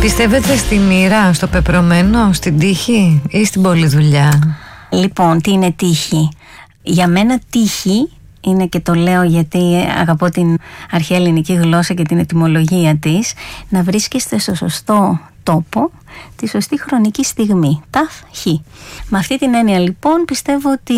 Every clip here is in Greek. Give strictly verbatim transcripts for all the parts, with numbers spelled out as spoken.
Πιστεύετε στη μοίρα, στο πεπρωμένο, στην τύχη ή στην πολλή δουλειά? Λοιπόν, τι είναι τύχη? Για μένα τύχη είναι, και το λέω γιατί αγαπώ την αρχαία ελληνική γλώσσα και την ετυμολογία της, να βρίσκεστε στο σωστό τόπο τη σωστή χρονική στιγμή. Ταφ χ. Με αυτή την έννοια λοιπόν πιστεύω ότι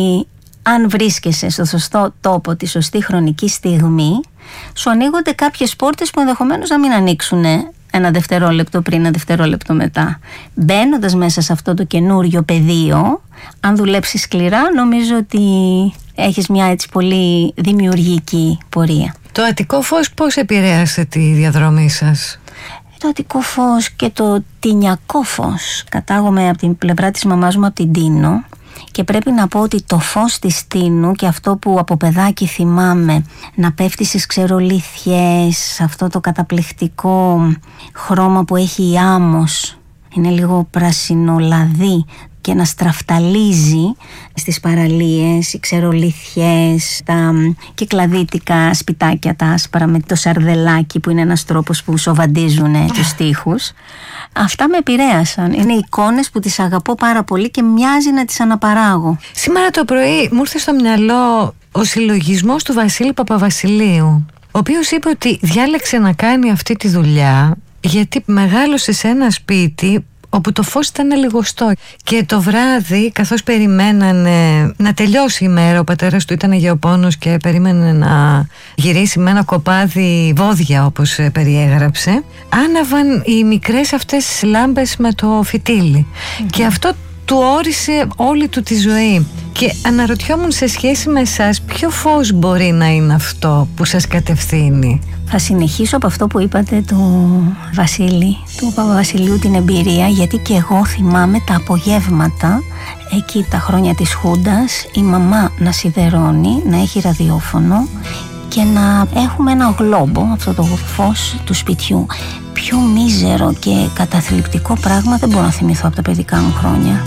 αν βρίσκεσαι στο σωστό τόπο τη σωστή χρονική στιγμή, σου ανοίγονται κάποιες πόρτες που ενδεχομένως να μην ανοίξουν ένα δευτερόλεπτο πριν, ένα δευτερόλεπτο μετά. Μπαίνοντας μέσα σε αυτό το καινούριο πεδίο, αν δουλέψεις σκληρά, νομίζω ότι έχεις μια έτσι πολύ δημιουργική πορεία. Το Αττικό Φως πώς επηρέασε τη διαδρομή σας? Το Αττικό Φως και το Τινιακό Φως. Κατάγομαι από την πλευρά της μαμάς μου, από την Τίνο, και πρέπει να πω ότι το φως της Τίνου και αυτό που από παιδάκι θυμάμαι να πέφτει στις ξερολίθιες, αυτό το καταπληκτικό χρώμα που έχει η άμμος, είναι λίγο πρασινολαδί, και να στραφταλίζει στις παραλίες, οι ξερολίθιες, τα κυκλαδίτικα σπιτάκια τα άσπρα με το σαρδελάκι που είναι ένας τρόπος που σοβαντίζουν τους τοίχους. Αυτά με επηρέασαν. Είναι εικόνες που τις αγαπώ πάρα πολύ και μοιάζει να τις αναπαράγω. Σήμερα το πρωί μου ήρθε στο μυαλό ο συλλογισμός του Βασίλη Παπαβασιλείου, ο οποίος είπε ότι διάλεξε να κάνει αυτή τη δουλειά γιατί μεγάλωσε σε ένα σπίτι όπου το φως ήταν λιγοστό, και το βράδυ, καθώς περιμένανε να τελειώσει η μέρα, ο πατέρας του ήταν γεωπόνος και περίμενε να γυρίσει με ένα κοπάδι βόδια, όπως περιέγραψε, άναβαν οι μικρές αυτές λάμπες με το φυτίλι. Mm-hmm. Και αυτό του όρισε όλη του τη ζωή. Και αναρωτιόμουν, σε σχέση με εσάς, ποιο φως μπορεί να είναι αυτό που σας κατευθύνει? Θα συνεχίσω από αυτό που είπατε του Βασίλη, του Παπαβασιλείου, την εμπειρία, γιατί και εγώ θυμάμαι τα απογεύματα, εκεί τα χρόνια της Χούντας, η μαμά να σιδερώνει, να έχει ραδιόφωνο και να έχουμε ένα γλόμπο, αυτό το φως του σπιτιού. Πιο μίζερο και καταθλιπτικό πράγμα δεν μπορώ να θυμηθώ από τα παιδικά μου χρόνια.